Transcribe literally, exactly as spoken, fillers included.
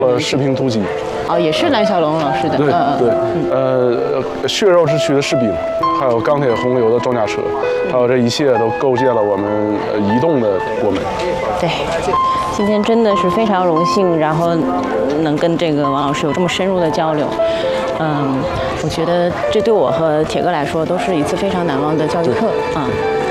呃，视频突击。 哦，也是蓝小龙老师的。 对嗯、 对，呃，血肉之躯的士兵，还有钢铁洪流的装甲车，还有这一切都构建了我们呃移动的国门。 对，今天真的是非常荣幸，然后能跟这个王老师有这么深入的交流。嗯，我觉得这对我和铁哥来说都是一次非常难忘的教育课啊。